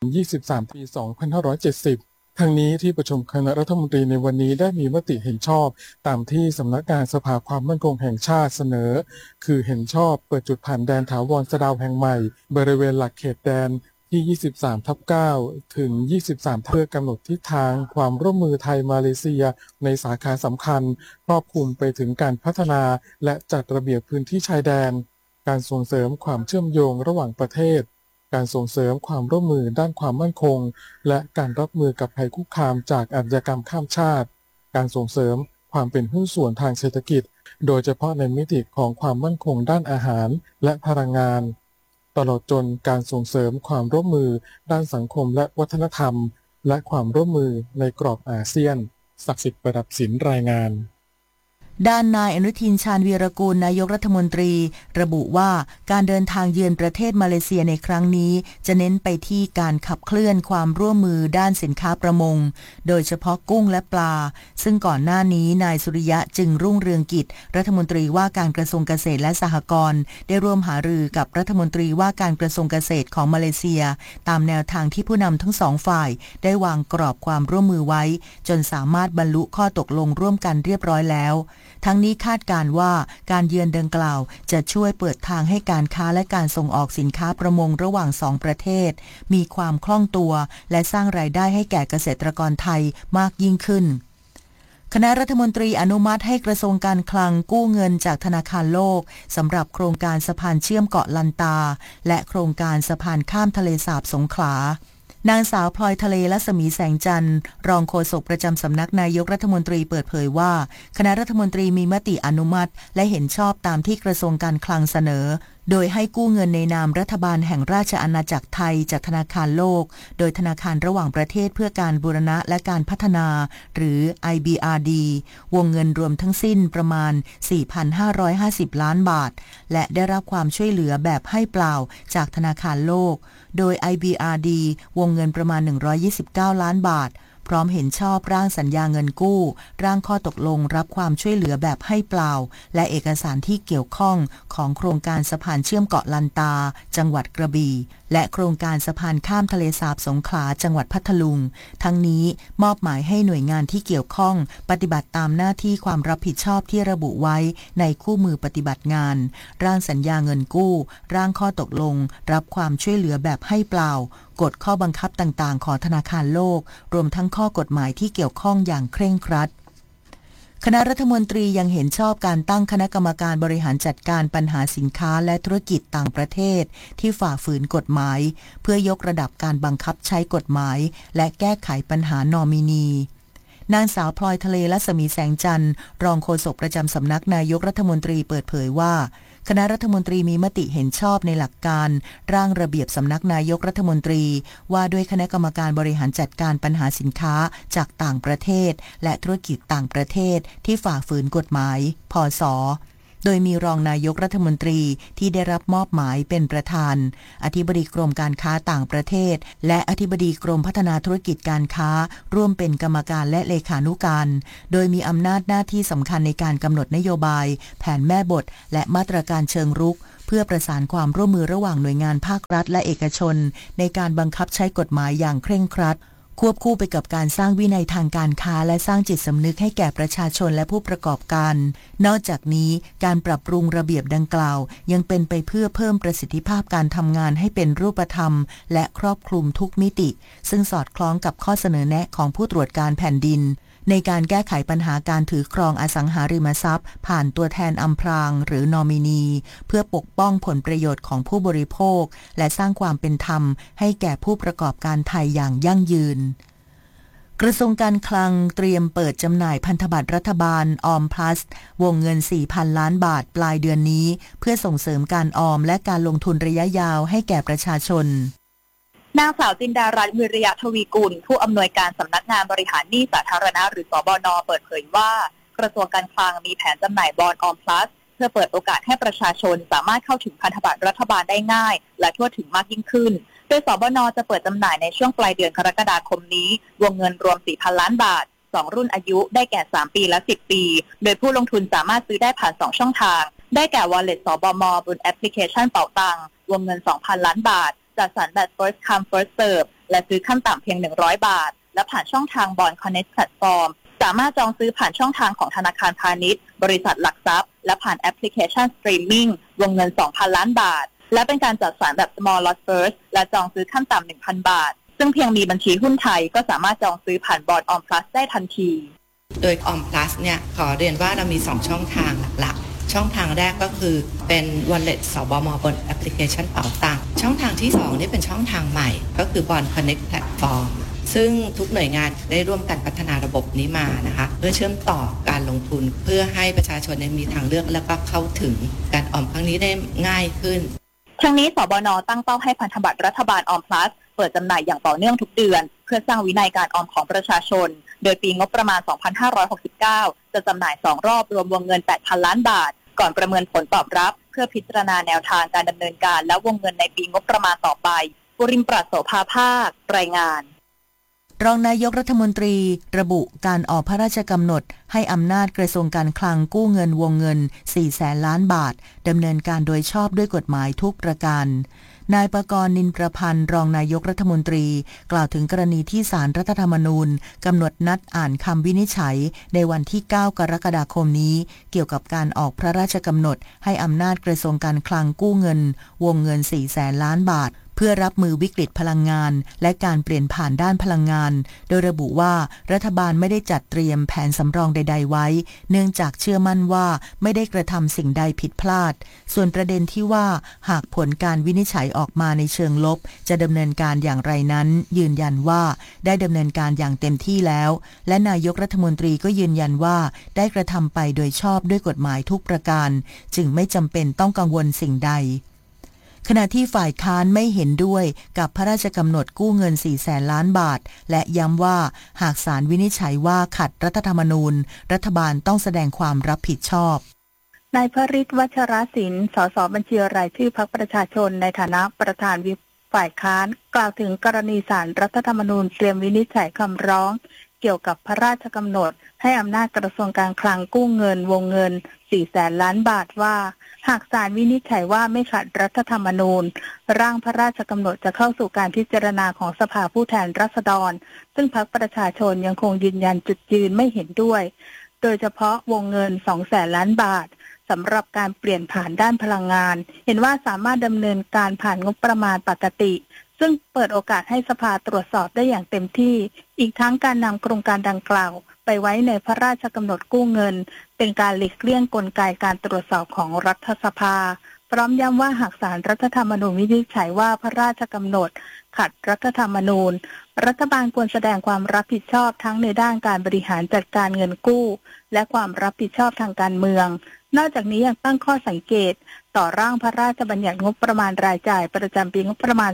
23 ปี 2570 ทั้งนี้ที่ประชุมคณะรัฐมนตรีในวันนี้ได้มีมติเห็นชอบตามที่สำนักงานสภาความมั่นคงแห่งชาติเสนอคือเห็นชอบเปิดจุดผ่านแดนถาวรสะเดาแห่งใหม่บริเวณหลักเขตแดนที่ 23/9 ถึง 23 เพื่อกำหนดทิศทางความร่วมมือไทยมาเลเซียในสาขาสำคัญครอบคลุมไปถึงการพัฒนาและจัดระเบียบพื้นที่ชายแดนการส่งเสริมความเชื่อมโยงระหว่างประเทศการส่งเสริมความร่วมมือด้านความมั่นคงและการรับมือกับภัยคุกคามจากอาชญากรรมข้ามชาติการส่งเสริมความเป็นหุ้นส่วนทางเศรษฐกิจโดยเฉพาะในมิติของความมั่นคงด้านอาหารและพลังงานตลอดจนการส่งเสริมความร่วมมือด้านสังคมและวัฒนธรรมและความร่วมมือในกรอบอาเซียนศักดิ์สิทธิ์ประดับศิลป์รายงานด้านนายอนุทินชาญวีรกูลนายกรัฐมนตรีระบุว่าการเดินทางเยือนประเทศมาเลเซียในครั้งนี้จะเน้นไปที่การขับเคลื่อนความร่วมมือด้านสินค้าประมงโดยเฉพาะกุ้งและปลาซึ่งก่อนหน้านี้นายสุริยะจึงรุ่งเรืองกิจรัฐมนตรีว่าการกระทรวงเกษตรและสหกรณ์ได้ร่วมหารือกับรัฐมนตรีว่าการกระทรวงเกษตรของมาเลเซียตามแนวทางที่ผู้นำทั้งสองฝ่ายได้วางกรอบความร่วมมือไว้จนสามารถบรรลุข้อตกลงร่วมกันเรียบร้อยแล้วทั้งนี้คาดการณ์ว่าการเยือนดังกล่าวจะช่วยเปิดทางให้การค้าและการส่งออกสินค้าประมงระหว่างสองประเทศมีความคล่องตัวและสร้างรายได้ให้แก่เกษตรกรไทยมากยิ่งขึ้นคณะรัฐมนตรีอนุมัติให้กระทรวงการคลังกู้เงินจากธนาคารโลกสำหรับโครงการสะพานเชื่อมเกาะลันตาและโครงการสะพานข้ามทะเลสาบสงขลานางสาวพลอยทะเลรัศมีแสงจันทร์รองโฆษกประจำสำนักนายกรัฐมนตรีเปิดเผยว่าคณะรัฐมนตรีมีมติอนุมัติและเห็นชอบตามที่กระทรวงการคลังเสนอโดยให้กู้เงินในนามรัฐบาลแห่งราชอาณาจักรไทยจากธนาคารโลกโดยธนาคารระหว่างประเทศเพื่อการบูรณะและการพัฒนาหรือ IBRD วงเงินรวมทั้งสิ้นประมาณ 4,550 ล้านบาทและได้รับความช่วยเหลือแบบให้เปล่าจากธนาคารโลกโดย IBRD วงเงินประมาณ129ล้านบาทพร้อมเห็นชอบร่างสัญญาเงินกู้ร่างข้อตกลงรับความช่วยเหลือแบบให้เปล่าและเอกสารที่เกี่ยวข้องของโครงการสะพานเชื่อมเกาะลันตาจังหวัดกระบี่และโครงการสะพานข้ามทะเลสาบสงขลาจังหวัดพัทลุงทั้งนี้มอบหมายให้หน่วยงานที่เกี่ยวข้องปฏิบัติตามหน้าที่ความรับผิดชอบที่ระบุไว้ในคู่มือปฏิบัติงานร่างสัญญาเงินกู้ร่างข้อตกลงรับความช่วยเหลือแบบให้เปล่ากฎข้อบังคับต่างๆของธนาคารโลกรวมทั้งข้อกฎหมายที่เกี่ยวข้องอย่างเคร่งครัดคณะรัฐมนตรียังเห็นชอบการตั้งคณะกรรมการบริหารจัดการปัญหาสินค้าและธุรกิจต่างประเทศที่ฝ่าฝืนกฎหมายเพื่อยกระดับการบังคับใช้กฎหมายและแก้ไขปัญหานอมินีนางสาวพลอยทะเลรัศมีแสงจันทร์รองโฆษกประจำสำนักนายกรัฐมนตรีเปิดเผยว่าคณะรัฐมนตรีมีมติเห็นชอบในหลักการร่างระเบียบสำนักนายกรัฐมนตรีว่าด้วยคณะกรรมการบริหารจัดการปัญหาสินค้าจากต่างประเทศและธุรกิจต่างประเทศที่ฝ่าฝืนกฎหมายพ.ศ.โดยมีรองนายกรัฐมนตรีที่ได้รับมอบหมายเป็นประธานอธิบดีกรมการค้าต่างประเทศและอธิบดีกรมพัฒนาธุรกิจการค้าร่วมเป็นกรรมการและเลขานุการโดยมีอำนาจหน้าที่สำคัญในการกำหนดนโยบายแผนแม่บทและมาตรการเชิงรุกเพื่อประสานความร่วมมือระหว่างหน่วยงานภาครัฐและเอกชนในการบังคับใช้กฎหมายอย่างเคร่งครัดควบคู่ไปกับการสร้างวินัยทางการค้าและสร้างจิตสำนึกให้แก่ประชาชนและผู้ประกอบการนอกจากนี้การปรับปรุงระเบียบดังกล่าวยังเป็นไปเพื่อเพิ่มประสิทธิภาพการทำงานให้เป็นรูปธรรมและครอบคลุมทุกมิติซึ่งสอดคล้องกับข้อเสนอแนะของผู้ตรวจการแผ่นดินในการแก้ไขปัญหาการถือครองอสังหาริมทรัพย์ผ่านตัวแทนอำพรางหรือนอมินีเพื่อปกป้องผลประโยชน์ของผู้บริโภคและสร้างความเป็นธรรมให้แก่ผู้ประกอบการไทยอย่างยั่งยืนกระทรวงการคลังเตรียมเปิดจำหน่ายพันธบัตรรัฐบาลออมพลัสวงเงิน 4,000 ล้านบาทปลายเดือนนี้เพื่อส่งเสริมการออมและการลงทุนระยะยาวให้แก่ประชาชนนางสาวจินดารัตน์วิริยะทวีกุลผู้อำนวยการสำนักงานบริหารหนี้สาธารณะหรือสบน.เปิดเผยว่ากระทรวงการคลังมีแผนจำหน่ายบอนด์ออมพลัสเพื่อเปิดโอกาสให้ประชาชนสามารถเข้าถึงพันธบัตรรัฐบาลได้ง่ายและทั่วถึงมากยิ่งขึ้นโดยสบน.จะเปิดจำหน่ายในช่วงปลายเดือนกรกฎาคมนี้วงเงินรวม 4,000 ล้านบาท2รุ่นอายุได้แก่3ปีและ10ปีโดยผู้ลงทุนสามารถซื้อได้ผ่าน2ช่องทางได้แก่ Wallet สบม.บนแอปพลิเคชันเป๋าตังวงเงิน 2,000 ล้านบาทจัดสรรแบบ First Come First Serve และซื้อขั้นต่ำเพียง100 บาทและผ่านช่องทาง Bond Connect Platform สามารถจองซื้อผ่านช่องทางของธนาคารพาณิชย์บริษัทหลักทรัพย์และผ่านแอปพลิเคชันสตรีมมิ่งวงเงิน 2,000 ล้านบาทและเป็นการจัดสรรแบบ Small Lot First และจองซื้อขั้นต่ำ 1,000 บาทซึ่งเพียงมีบัญชีหุ้นไทยก็สามารถจองซื้อผ่าน Bond On Plus ได้ทันทีโดย On Plus เนี่ยขอเรียนว่าเรามี2ช่องทางหลักๆช่องทางแรกก็คือเป็น Wallet สบม.บนแอปพลิเคชันเป๋าตังค์ช่องทางที่2นี่เป็นช่องทางใหม่ก็คือ Bond Connect Platform ซึ่งทุกหน่วยงานได้ร่วมกันพัฒนาระบบนี้มานะคะเพื่อเชื่อมต่อการลงทุนเพื่อให้ประชาชนมีทางเลือกแล้วก็เข้าถึงการออมครั้งนี้ได้ง่ายขึ้นทั้งนี้สบน.ตั้งเป้าให้พันธบัตรรัฐบาลออม Plus เปิดจำหน่ายอย่างต่อเนื่องทุกเดือนเพื่อสร้างวินัยการออมของประชาชนโดยปีงบประมาณ 2569 จะจำหน่าย2 รอบรวมวงเงิน 8,000 ล้านบาทก่อนประเมินผลตอบรับเพื่อพิจารณาแนวทางการดำเนินการและวงเงินในปีงบประมาณต่อไปบุรินทร์ ปรัชโสภาภาครายงานรองนายกรัฐมนตรีระบุการออกพระราชกำหนดให้อำนาจกระทรวงการคลังกู้เงินวงเงิน 400,000 ล้านบาทดำเนินการโดยชอบด้วยกฎหมายทุกประการนายประกรณ์ นินประพันธ์รองนายกรัฐมนตรีกล่าวถึงกรณีที่ศาลรัฐธรรมนูญกำหนดนัดอ่านคำวินิจฉัยในวันที่ 9 กรกฎาคมนี้เกี่ยวกับการออกพระราชกำหนดให้อำนาจกระทรวงการคลังกู้เงินวงเงิน 400,000 ล้านบาทเพื่อรับมือวิกฤตพลังงานและการเปลี่ยนผ่านด้านพลังงานโดยระบุว่ารัฐบาลไม่ได้จัดเตรียมแผนสำรองใดๆไว้เนื่องจากเชื่อมั่นว่าไม่ได้กระทำสิ่งใดผิดพลาดส่วนประเด็นที่ว่าหากผลการวินิจฉัยออกมาในเชิงลบจะดำเนินการอย่างไรนั้นยืนยันว่าได้ดำเนินการอย่างเต็มที่แล้วและนายกรัฐมนตรีก็ยืนยันว่าได้กระทำไปโดยชอบด้วยกฎหมายทุกประการจึงไม่จำเป็นต้องกังวลสิ่งใดขณะที่ฝ่ายค้านไม่เห็นด้วยกับพระราชกำหนดกู้เงิน 400,000 ล้านบาทและย้ำว่าหากศาลวินิจฉัยว่าขัดรัฐธรรมนูญรัฐบาลต้องแสดงความรับผิดชอบนายพฤทธิ์ วัชรศิลป์ สสบัญชีรายชื่อพรรคประชาชนในฐานะประธานวิปฝ่ายค้านกล่าวถึงกรณีศาลรัฐธรรมนูญเตรียมวินิจฉัยคำร้องเกี่ยวกับพระราชกำหนดให้อำนาจกระทรวงการคลังกู้เงินวงเงิน 400,000 ล้านบาทว่าหากศาลวินิจฉัยว่าไม่ขัดรัฐธรรมนูญร่างพระราชกำหนดจะเข้าสู่การพิจารณาของสภาผู้แทนราษฎรซึ่งพรรคประชาชนยังคงยืนยันจุดยืนไม่เห็นด้วยโดยเฉพาะวงเงิน 200,000 ล้านบาทสำหรับการเปลี่ยนผ่านด้านพลังงานเห็นว่าสามารถดำเนินการผ่านงบประมาณปกติซึ่งเปิดโอกาสให้สภาตรวจสอบได้อย่างเต็มที่อีกทั้งการนำโครงการดังกล่าวไปไว้ในพระราชกำหนดกู้เงินเป็นการหลีกเลี่ยงกลไกการตรวจสอบของรัฐสภาพร้อมย้ำว่าหากศาลรัฐธรรมนูญวินิจฉัยว่าพระราชกำหนดขัดรัฐธรรมนูญรัฐบาลควรแสดงความรับผิดชอบทั้งในด้านการบริหารจัดการเงินกู้และความรับผิดชอบทางการเมืองนอกจากนี้ยังตั้งข้อสังเกตต่อร่างพระราชบัญญัติงบประมาณรายจ่ายประจำปีงบประมาณ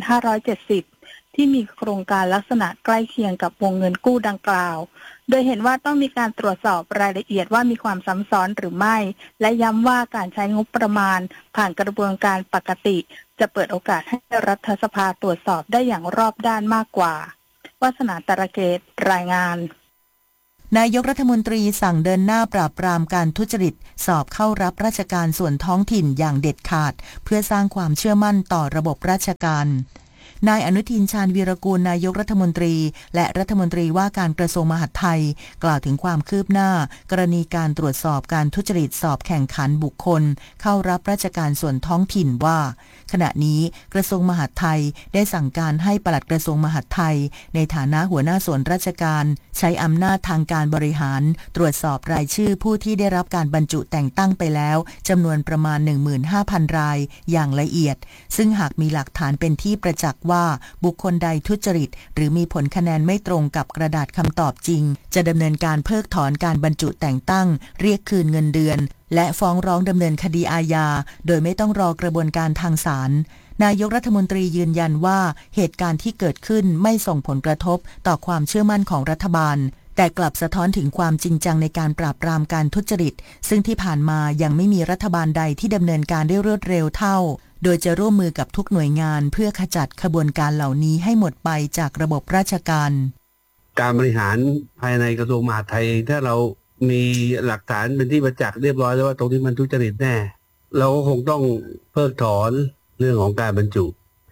2570 ที่มีโครงการลักษณะใกล้เคียงกับวงเงินกู้ดังกล่าวโดยเห็นว่าต้องมีการตรวจสอบรายละเอียดว่ามีความซ้ำซ้อนหรือไม่และย้ำว่าการใช้งบประมาณผ่านกระบวนการปกติจะเปิดโอกาสให้รัฐสภาตรวจสอบได้อย่างรอบด้านมากกว่าวาสนาตระเกตรายงานนายกรัฐมนตรีสั่งเดินหน้าปราบปรามการทุจริตสอบเข้ารับราชการส่วนท้องถิ่นอย่างเด็ดขาดเพื่อสร้างความเชื่อมั่นต่อระบบราชการนายอนุทิน ชาญวีรกูลนายกรัฐมนตรีและรัฐมนตรีว่าการกระทรวงมหาดไทยกล่าวถึงความคืบหน้ากรณีการตรวจสอบการทุจริตสอบแข่งขันบุคคลเข้ารับราชการส่วนท้องถิ่นว่าขณะนี้กระทรวงมหาดไทยได้สั่งการให้ปลัดกระทรวงมหาดไทยในฐานะหัวหน้าส่วนราชการใช้อำนาจทางการบริหารตรวจสอบรายชื่อผู้ที่ได้รับการบรรจุแต่งตั้งไปแล้วจำนวนประมาณ 15,000 รายอย่างละเอียดซึ่งหากมีหลักฐานเป็นที่ประจักษ์ว่าบุคคลใดทุจริตหรือมีผลคะแนนไม่ตรงกับกระดาษคำตอบจริงจะดำเนินการเพิกถอนการบรรจุแต่งตั้งเรียกคืนเงินเดือนและฟ้องร้องดำเนินคดีอาญาโดยไม่ต้องรอกระบวนการทางศาลนายกรัฐมนตรียืนยันว่าเหตุการณ์ที่เกิดขึ้นไม่ส่งผลกระทบต่อความเชื่อมั่นของรัฐบาลแต่กลับสะท้อนถึงความจริงจังในการปราบปรามการทุจริตซึ่งที่ผ่านมายังไม่มีรัฐบาลใดที่ดำเนินการได้รวดเร็วเท่าโดยจะร่วมมือกับทุกหน่วยงานเพื่อขจัดขบวนการเหล่านี้ให้หมดไปจากระบบราชการการบริหารภายในกระทรวงมหาดไทยถ้าเรามีหลักฐานเป็นที่ประจักษ์เรียบร้อยแล้วว่าตรงที่มันทุจริตแน่เราก็คงต้องเพิกถอนเรื่องของการบรรจุ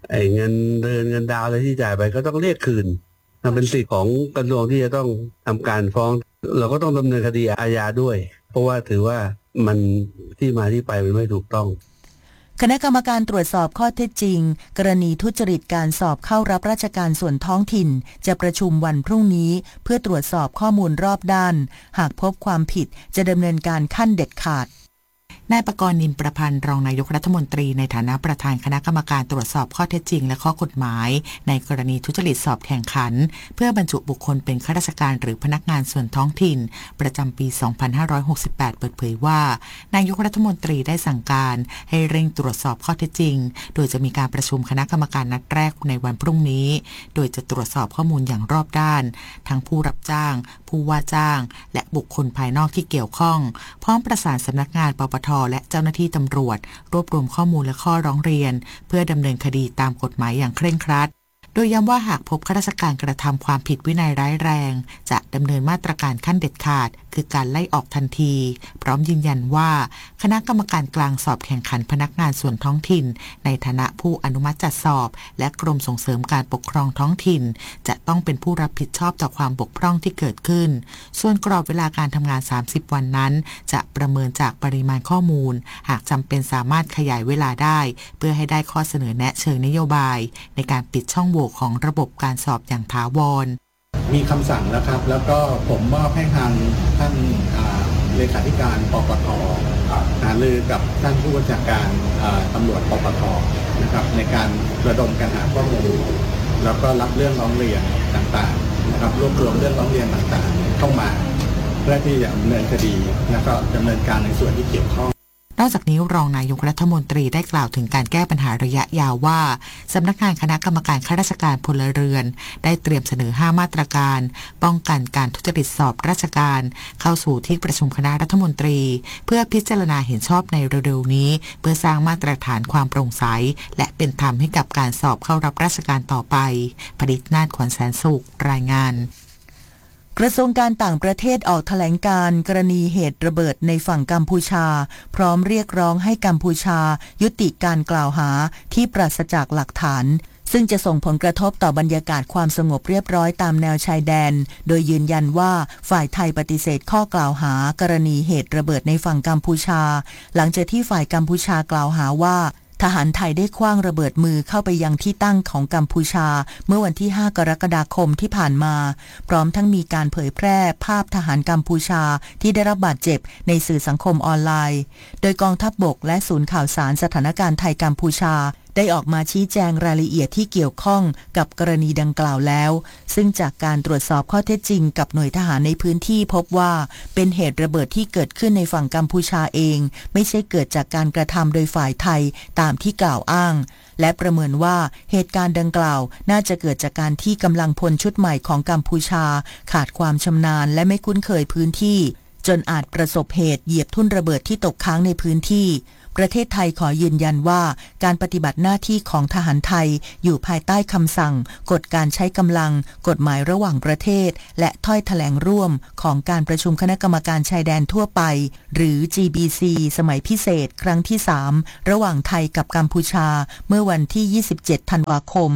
เงินเดือนเงินดาวอะไรที่จ่ายไปก็ต้องเรียกคืนมันเป็นสิทธิของกระทรวงที่จะต้องทำการฟ้องเราก็ต้องดำเนินคดีอาญาด้วยเพราะว่าถือว่ามันที่มาที่ไปมันไม่ถูกต้องคณะกรรมการตรวจสอบข้อเท็จจริงกรณีทุจริตการสอบเข้ารับราชการส่วนท้องถิ่นจะประชุมวันพรุ่งนี้เพื่อตรวจสอบข้อมูลรอบด้านหากพบความผิดจะดำเนินการขั้นเด็ดขาดนายปกรณ์ นินประพันธ์รองนายกรัฐมนตรีในฐานะประธานคณะกรรมการตรวจสอบข้อเท็จจริงและข้อกฎหมายในกรณีทุจริตสอบแข่งขันเพื่อบรรจุบุคคลเป็นข้าราชการหรือพนักงานส่วนท้องถิ่นประจำปี 2568 เปิดเผยว่านายกรัฐมนตรีได้สั่งการให้เร่งตรวจสอบข้อเท็จจริงโดยจะมีการประชุมคณะกรรมการนัดแรกในวันพรุ่งนี้โดยจะตรวจสอบข้อมูลอย่างรอบด้านทั้งผู้รับจ้างผู้ว่าจ้างและบุคคลภายนอกที่เกี่ยวข้องพร้อมประสานสำนักงานปปท.และเจ้าหน้าที่ตำรวจรวบรวมข้อมูลและข้อร้องเรียนเพื่อดำเนินคดีตามกฎหมายอย่างเคร่งครัดโดยย้ำว่าหากพบข้าราชการกระทำความผิดวินัยร้ายแรงจะดำเนินมาตรการขั้นเด็ดขาดคือการไล่ออกทันทีพร้อมยืนยันว่าคณะกรรมการกลางสอบแข่งขันพนักงานส่วนท้องถิ่นในฐานะผู้อนุมัติจัดสอบและกรมส่งเสริมการปกครองท้องถิ่นจะต้องเป็นผู้รับผิดชอบต่อความบกพร่องที่เกิดขึ้นส่วนกรอบเวลาการทำงาน30วันนั้นจะประเมินจากปริมาณข้อมูลหากจำเป็นสามารถขยายเวลาได้เพื่อให้ได้ข้อเสนอแนะเชิงนโยบายในการปิดช่องโหว่ของระบบการสอบอย่างถาวรมีคำสั่งแล้วครับแล้วก็ผมมอบให้ทางท่านเลขาธิการปปท.หารือกับท่านผู้บัญชาการตำรวจปปท.นะครับในการระดมกันหาข้อมูลแล้วก็รับเรื่องร้องเรียนต่างๆนะครับรวบรวมเรื่องร้องเรียนต่างๆเข้ามาเพื่อที่จะดำเนินคดีแล้วก็ดำเนินการในส่วนที่เกี่ยวข้องนอกจากนี้รองนายกรัฐมนตรีได้กล่าวถึงการแก้ปัญหาระยะยาวว่าสำนักงานคณะกรรมการข้าราชการพลเรือนได้เตรียมเสนอ5มาตรการป้องกันการทุจริตสอบราชการเข้าสู่ที่ประชุมคณะรัฐมนตรีเพื่อพิจารณาเห็นชอบในเร็วๆนี้เพื่อสร้างมาตรฐานความโปร่งใสและเป็นธรรมให้กับการสอบเข้ารับราชการต่อไปผลิตนาถ ขวัญแสนสุขรายงานกระทรวงการต่างประเทศออกแถลงการณ์กรณีเหตุระเบิดในฝั่งกัมพูชาพร้อมเรียกร้องให้กัมพูชายุติการกล่าวหาที่ปราศจากหลักฐานซึ่งจะส่งผลกระทบต่อบรรยากาศความสงบเรียบร้อยตามแนวชายแดนโดยยืนยันว่าฝ่ายไทยปฏิเสธข้อกล่าวหากรณีเหตุระเบิดในฝั่งกัมพูชาหลังจากที่ฝ่ายกัมพูชากล่าวหาว่าทหารไทยได้ขว้างระเบิดมือเข้าไปยังที่ตั้งของกัมพูชาเมื่อวันที่5 กรกฎาคมที่ผ่านมาพร้อมทั้งมีการเผยแพร่ภาพทหารกัมพูชาที่ได้รับบาดเจ็บในสื่อสังคมออนไลน์โดยกองทัพบกและศูนย์ข่าวสารสถานการณ์ไทยกัมพูชาได้ออกมาชี้แจงรายละเอียดที่เกี่ยวข้องกับกรณีดังกล่าวแล้วซึ่งจากการตรวจสอบข้อเท็จจริงกับหน่วยทหารในพื้นที่พบว่าเป็นเหตุระเบิดที่เกิดขึ้นในฝั่งกัมพูชาเองไม่ใช่เกิดจากการกระทำโดยฝ่ายไทยตามที่กล่าวอ้างและประเมินว่าเหตุการณ์ดังกล่าวน่าจะเกิดจากการที่กำลังพลชุดใหม่ของกัมพูชาขาดความชำนาญและไม่คุ้นเคยพื้นที่จนอาจประสบเหตุเหยียบทุ่นระเบิดที่ตกค้างในพื้นที่ประเทศไทยขอยืนยันว่าการปฏิบัติหน้าที่ของทหารไทยอยู่ภายใต้คำสั่งกฎการใช้กำลังกฎหมายระหว่างประเทศและถ้อยแถลงร่วมของการประชุมคณะกรรมการชายแดนทั่วไปหรือ GBC สมัยพิเศษครั้งที่3ระหว่างไทยกับกัมพูชาเมื่อวันที่27 ธันวาคม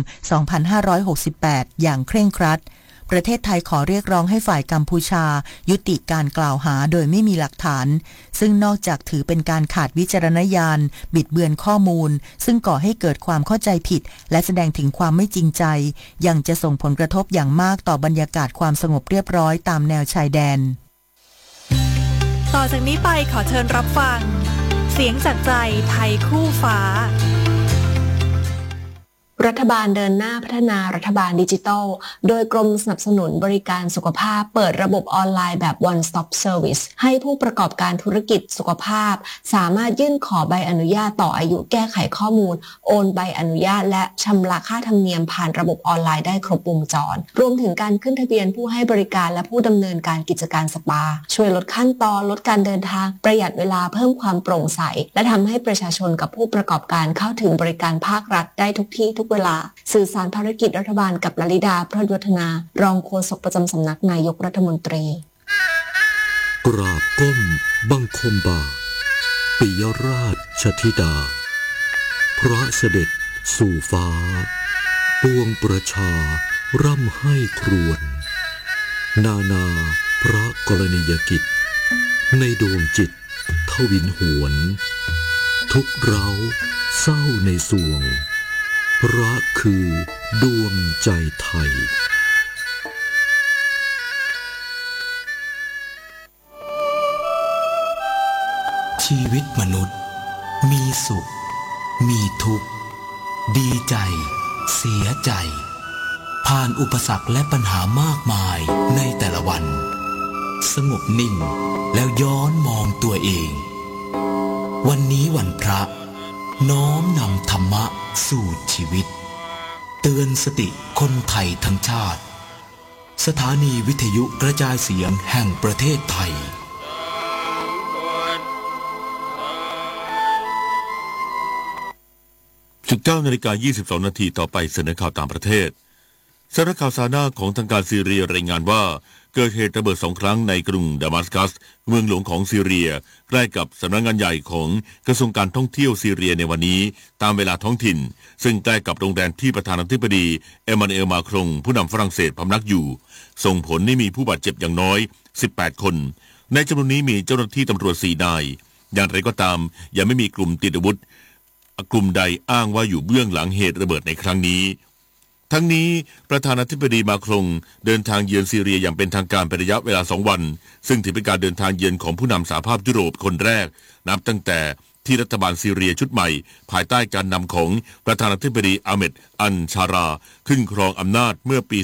2568 อย่างเคร่งครัดประเทศไทยขอเรียกร้องให้ฝ่ายกัมพูชายุติการกล่าวหาโดยไม่มีหลักฐานซึ่งนอกจากถือเป็นการขาดวิจารณญาณบิดเบือนข้อมูลซึ่งก่อให้เกิดความเข้าใจผิดและแสดงถึงความไม่จริงใจยังจะส่งผลกระทบอย่างมากต่อบรรยากาศความสงบเรียบร้อยตามแนวชายแดนต่อจากนี้ไปขอเชิญรับฟังเสียงจากใจไทยคู่ฟ้ารัฐบาลเดินหน้าพัฒนารัฐบาลดิจิทัลโดยกรมสนับสนุนบริการสุขภาพเปิดระบบออนไลน์แบบ One Stop Service ให้ผู้ประกอบการธุรกิจสุขภาพสามารถยื่นขอใบอนุญาตต่ออายุแก้ไขข้อมูลโอนใบอนุญาตและชำระค่าธรรมเนียมผ่านระบบออนไลน์ได้ครบวงจรรวมถึงการขึ้นทะเบียนผู้ให้บริการและผู้ดำเนินการกิจการสปาช่วยลดขั้นตอนลดการเดินทางประหยัดเวลาเพิ่มความโปร่งใสและทำให้ประชาชนกับผู้ประกอบการเข้าถึงบริการภาครัฐได้ทุกที่ทุกเวลาสื่อสารภารกิจรัฐบาลกับลลิดาพรหยวัฒนารองโฆษกประจำสำนักนายกรัฐมนตรีกราบก้มบังคมบาปิยราชธิดาพระเสด็จสู่ฟ้าปวงประชาร่ำให้ครวญนานาพระกรณียกิจในดวงจิตทวินหวนทุกเร้าเศร้าในสวงพระคือดวงใจไทยชีวิตมนุษย์มีสุขมีทุกข์ดีใจเสียใจผ่านอุปสรรคและปัญหามากมายในแต่ละวันสงบนิ่งแล้วย้อนมองตัวเองวันนี้วันพระน้อมนำธรรมะสู่ชีวิตเตือนสติคนไทยทั้งชาติสถานีวิทยุกระจายเสียงแห่งประเทศไทย 19 นาฬิกา 22 นาทีต่อไปเสนอข่าวต่างประเทศสำนักข่าวซาน่าของทางการซีเรียรายงานว่าเกิดเหตุระเบิด2 ครั้งในกรุงดามัสกัสเมืองหลวงของซีเรียใกล้กับสำนักงานใหญ่ของกระทรวงการท่องเที่ยวซีเรียในวันนี้ตามเวลาท้องถิ่นซึ่งใกล้กับโรงแรมที่ประธานาธิบดีเอมานูเอลมาครงผู้นำฝรั่งเศสพำนักอยู่ส่งผลให้มีผู้บาดเจ็บอย่างน้อย18 คนในจำนวนนี้มีเจ้าหน้าที่ตำรวจ4 นายอย่างไรก็ตามยังไม่มีกลุ่มติดอาวุธกลุ่มใดอ้างว่าอยู่เบื้องหลังเหตุระเบิดในครั้งนี้ทั้งนี้ประธานาธิบดีมาครงเดินทางเยือนซีเรียอย่างเป็นทางการเป็นระยะเวลา2 วันซึ่งถือเป็นการเดินทางเยือนของผู้นำสหภาพยุโรปคนแรกนับตั้งแต่ที่รัฐบาลซีเรียชุดใหม่ภายใต้การนำของประธานาธิบดีอาเมดอันชาราขึ้นครองอำนาจเมื่อปี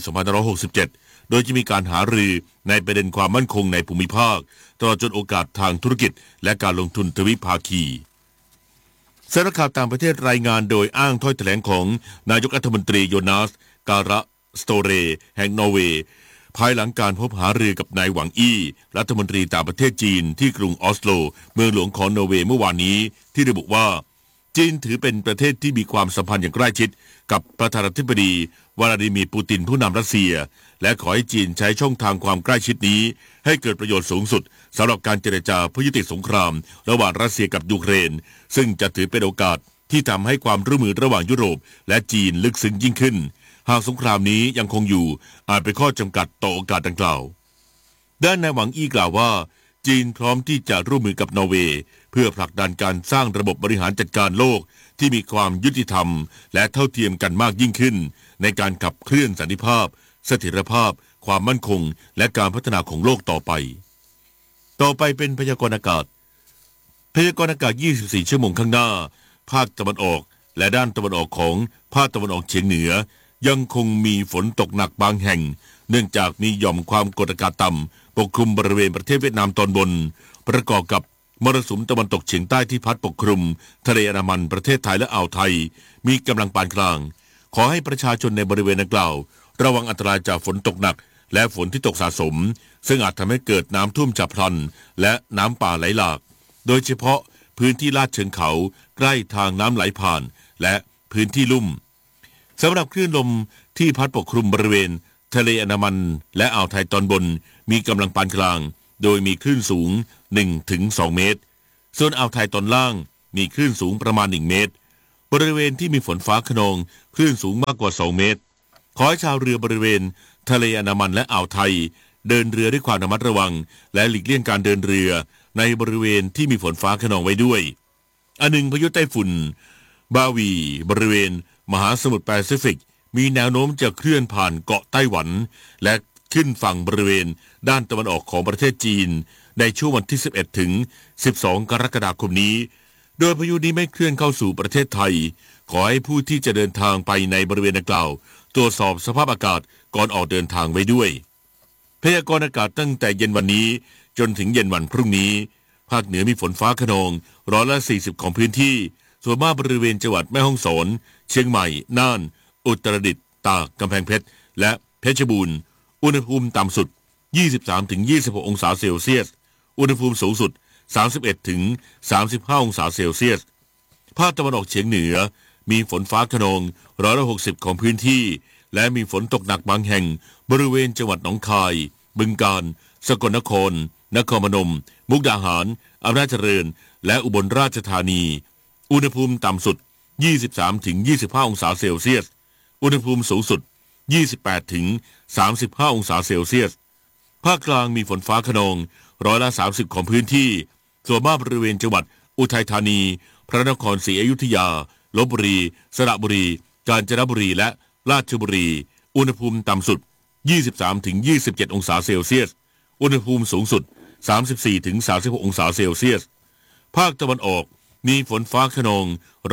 2567 โดยจะมีการหารือในประเด็นความมั่นคงในภูมิภาคตลอดจนโอกาสทางธุรกิจและการลงทุนทวิภาคีสำนักข่าวต่างประเทศรายงานโดยอ้างถ้อยแถลงของนายกรัฐมนตรีโยนาสการะสโตเรแห่งนอร์เวย์ภายหลังการพบหารือกับนายหวังอี้รัฐมนตรีต่างประเทศจีนที่กรุงออสโลเมืองหลวงของนอร์เวย์เมื่อวานนี้ที่ระบุว่าจีนถือเป็นประเทศที่มีความสัมพันธ์อย่างใกล้ชิดกับประธานาธิบดีวลาดิเมียร์ปูตินผู้นำรัสเซียและขอให้จีนใช้ช่องทางความใกล้ชิดนี้ให้เกิดประโยชน์สูงสุดสำหรับการเจรจาเพื่อยุติสงครามระหว่างรัสเซียกับยูเครนซึ่งจะถือเป็นโอกาสที่ทำให้ความร่วมมือระหว่างยุโรปและจีนลึกซึ้งยิ่งขึ้นหากสงครามนี้ยังคงอยู่อาจเป็นข้อจำกัดต่อโอกาสดังกล่าวด้านนายหวังอี้กล่าวว่าจีนพร้อมที่จะร่วมมือกับนอร์เวย์เพื่อผลักดันการสร้างระบบบริหารจัดการโลกที่มีความยุติธรรมและเท่าเทียมกันมากยิ่งขึ้นในการขับเคลื่อนสันติภาพเสถียรภาพความมั่นคงและการพัฒนาของโลกต่อไปเป็นพยากรณ์อากาศ24 ชั่วโมงข้างหน้าภาคตะวันออกและด้านตะวันออกของภาคตะวันออกเฉียงเหนือยังคงมีฝนตกหนักบางแห่งเนื่องจากมีหย่อมความกดอากาศต่ำปกคลุมบริเวณประเทศเวียดนามตอนบนประกอบกับมรสุมตะวันตกเฉียงใต้ที่พัดปกคลุมทะเลอันดามันประเทศไทยและอ่าวไทยมีกำลังปานกลางขอให้ประชาชนในบริเวณดังกล่าวระวังอันตรายจากฝนตกหนักและฝนที่ตกสะสมซึ่งอาจทำให้เกิดน้ำท่วมฉับพลันและน้ำป่าไหลหลากโดยเฉพาะพื้นที่ลาดเชิงเขาใกล้ทางน้ำไหลผ่านและพื้นที่ลุ่มสำหรับคลื่นลมที่พัดปกคลุมบริเวณทะเลอันดามันและอ่าวไทยตอนบนมีกำลังปานกลางโดยมีคลื่นสูง 1-2 เมตรส่วนอ่าวไทยตอนล่างมีคลื่นสูงประมาณ1 เมตรบริเวณที่มีฝนฟ้าคะนองคลื่นสูงมากกว่า2 เมตรขอให้ชาวเรือบริเวณทะเลอันดามันและอ่าวไทยเดินเรือด้วยความระมัดระวังและหลีกเลี่ยงการเดินเรือในบริเวณที่มีฝนฟ้าคะนองไว้ด้วยอันหนึ่งพายุไต้ฝุ่นบาวีบริเวณมหาสมุทรแปซิฟิกมีแนวโน้มจะเคลื่อนผ่านเกาะไต้หวันและขึ้นฝั่งบริเวณด้านตะวันออกของประเทศจีนในช่วงวันที่11 ถึง 12 กรกฎาคมนี้โดยพายุนี้ไม่เคลื่อนเข้าสู่ประเทศไทยขอให้ผู้ที่จะเดินทางไปในบริเวณดังกล่าวตรวจสอบสภาพอากาศก่อนออกเดินทางไว้ด้วยพยากรณ์อากาศตั้งแต่เย็นวันนี้จนถึงเย็นวันพรุ่งนี้ภาคเหนือมีฝนฟ้าคะนอง140%ของพื้นที่ส่วนมากบริเวณจังหวัดแม่ฮ่องสอนเชียงใหม่น่านอุตรดิตถ์ตากกำแพงเพชรและเพชรบูรณ์อุณหภูมิต่ำสุด 23-26 องศาเซลเซียสอุณหภูมิสูงสุด 31-35 องศาเซลเซียสภาคตะวันออกเฉียงเหนือมีฝนฟ้าคะนอง160%ของพื้นที่และมีฝนตกหนักบางแห่งบริเวณจังหวัดหนองคายบึงกาฬสกลนครนครพนมมุกดาหารอำนาจเจริญและอุบลราชธานีอุณหภูมิต่ำสุด 23 ถึง 25 องศาเซลเซียสอุณหภูมิสูงสุด 28 ถึง 35 องศาเซลเซียสภาคกลางมีฝนฟ้าคะนอง30%ของพื้นที่ส่วนมากบริเวณจังหวัดอุทัยธานีพระนครศรีอยุธยาลพบุรีสระบุรีกาญจนบุรีและราชบุรีอุณหภูมิต่ำสุด 23 ถึง 27 องศาเซลเซียสอุณหภูมิสูงสุด 34 ถึง 36 องศาเซลเซียสภาคตะวันออกมีฝนฟ้าคะนอง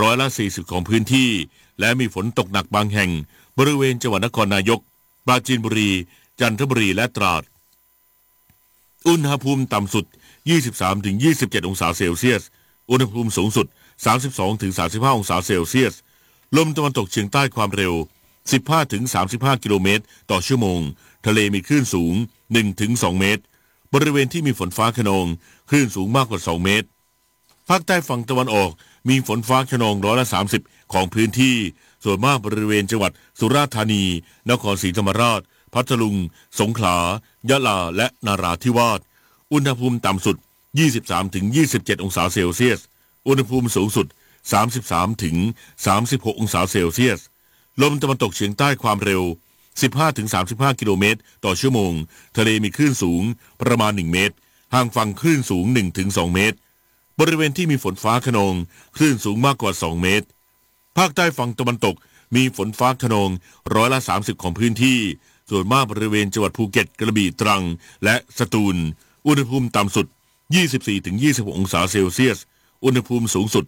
40%ของพื้นที่และมีฝนตกหนักบางแห่งบริเวณจังหวัดนครนายกปราจีนบุรีจันทบุรีและตราดอุณหภูมิต่ำสุด 23 ถึง 27 องศาเซลเซียสอุณหภูมิสูงสุด 32 ถึง 35 องศาเซลเซียสลมตะวันตกเฉียงใต้ความเร็ว 15 ถึง 35 กิโลเมตรต่อชั่วโมงทะเลมีคลื่นสูง 1 ถึง 2 เมตรบริเวณที่มีฝนฟ้าคะนองคลื่นสูงมากกว่า 2 เมตรภาคใต้ฝั่งตะวันออกมีฝนฟ้าคะนอง30%ของพื้นที่ส่วนมากบริเวณจังหวัดสุราษฎร์ธานีนครศรีธรรมราชพัทลุงสงขลายะลาและนาราธิวาสอุณหภูมิต่ำสุด 23 ถึง 27 องศาเซลเซียสอุณหภูมิสูงสุด 33 ถึง 36 องศาเซลเซียสลมตะวันตกเฉียงใต้ความเร็ว 15 ถึง 35 กิโลเมตรต่อชั่วโมงทะเลมีคลื่นสูงประมาณ 1 เมตรห่างฝั่งคลื่นสูง 1 ถึง 2 เมตรบริเวณที่มีฝนฟ้าคะนองคลื่นสูงมากกว่า 2 เมตรภาคใต้ฝั่งตะวันตกมีฝนฟ้าคะนอง30%ของพื้นที่ส่วนมากบริเวณจังหวัดภูเก็ตกระบี่ตรังและสตูลอุณหภูมิต่ำสุด 24 ถึง 26 องศาเซลเซียสอุณหภูมิสูงสุด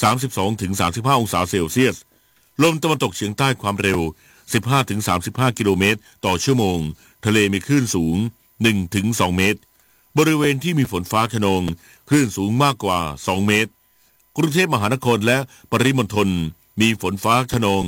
32 ถึง 35 องศาเซลเซียสลมตะวันตกเฉียงใต้ความเร็ว 15 ถึง 35 กิโลเมตรต่อชั่วโมงทะเลมีคลื่นสูง 1 ถึง 2 เมตรบริเวณที่มีฝนฟ้าคะนองคลื่นสูงมากกว่า 2 เมตรกรุงเทพมหานครและปริมณฑลมีฝนฟ้าคะนอง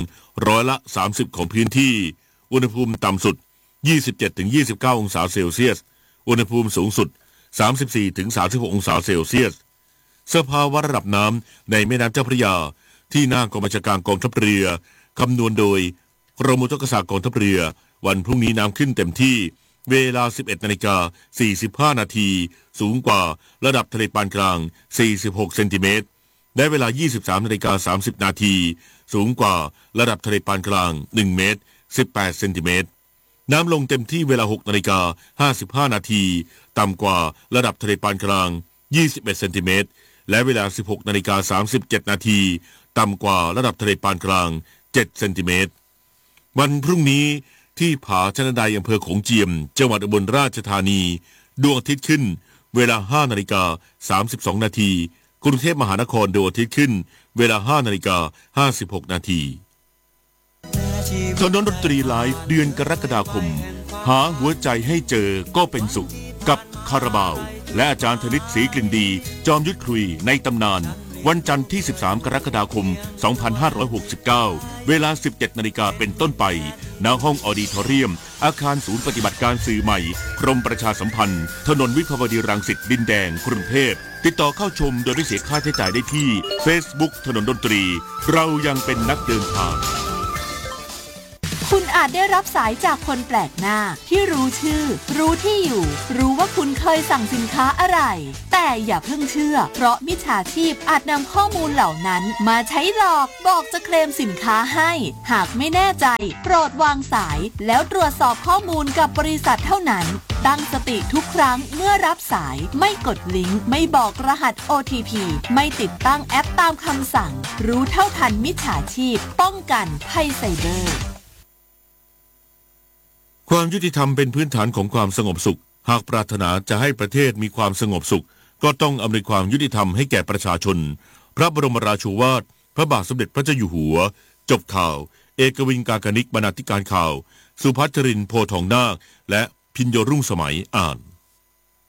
30%ของพื้นที่อุณหภูมิต่ำสุด 27 ถึง 29 องศาเซลเซียสอุณหภูมิสูงสุด 34 ถึง 36 องศาเซลเซียสสภาวะระดับน้ำในแม่น้ำเจ้าพระยาที่หน้ากองบัญชาการกองทัพเรือคำนวณโดยกรมอุทกศาสตร์กองทัพเรือวันพรุ่งนี้น้ำขึ้นเต็มที่เวลา 11:45 นาทีสูงกว่าระดับทะเลปานกลาง46เซนติเมตรและเวลา 23:30 นาทีสูงกว่าระดับทะเลปานกลาง1 เมตร18เซนติเมตรน้ำลงเต็มที่เวลา 6:55 นาทีต่ำกว่าระดับทะเลปานกลาง21เซนติเมตรและเวลา 16:37 นาทีต่ำกว่าระดับทะเลปานกลาง7เซนติเมตรวันพรุ่งนี้ที่ผาชนไดอำเภอโขงเจียมจังหวัดอุบลราชธานีดวงอาทิตย์ขึ้นเวลา 5:32 นาทีกรุงเทพมหานครดวงอาทิตย์ขึ้นเวลา 5:56 นาทีถนนดนตรีไลฟ์เดือนกรกฎาคมหาหัวใจให้เจอก็เป็นสุขกับคาราบาวและอาจารย์ธนิตศรีกลิ่นดีจอมยุทธคุยในตำนานวันจันทร์ที่13กรกฎาคม2569เวลา 17 นาฬิกาเป็นต้นไปณห้องออดิทอเรียมอาคารศูนย์ปฏิบัติการสื่อใหม่กรมประชาสัมพันธ์ถนนวิภาวดีรังสิตดินแดงกรุงเทพติดต่อเข้าชมโดยไม่เสียค่าใช้จ่ายได้ที่ Facebook ถนนดนตรีเรายังเป็นนักเดินทางคุณอาจได้รับสายจากคนแปลกหน้าที่รู้ชื่อรู้ที่อยู่รู้ว่าคุณเคยสั่งสินค้าอะไรแต่อย่าเพิ่งเชื่อเพราะมิจฉาชีพอาจนำข้อมูลเหล่านั้นมาใช้หลอกบอกจะเคลมสินค้าให้หากไม่แน่ใจโปรดวางสายแล้วตรวจสอบข้อมูลกับบริษัทเท่านั้นตั้งสติทุกครั้งเมื่อรับสายไม่กดลิงก์ไม่บอกรหัส OTP ไม่ติดตั้งแอปตามคำสั่งรู้เท่าทันมิจฉาชีพป้องกันภัยไซเบอร์ความยุติธรรมเป็นพื้นฐานของความสงบสุขหากปรารถนาจะให้ประเทศมีความสงบสุขก็ต้องอำนวยความยุติธรรมให้แก่ประชาชนพระบรมราโชวาทพระบาทสมเด็จพระเจ้าอยู่หัวจบข่าวเอกวินกากนิกบรรณาธิการข่าวสุภัชรินทร์โพทองนาคและพิญโยรุ่งสมัยอ่าน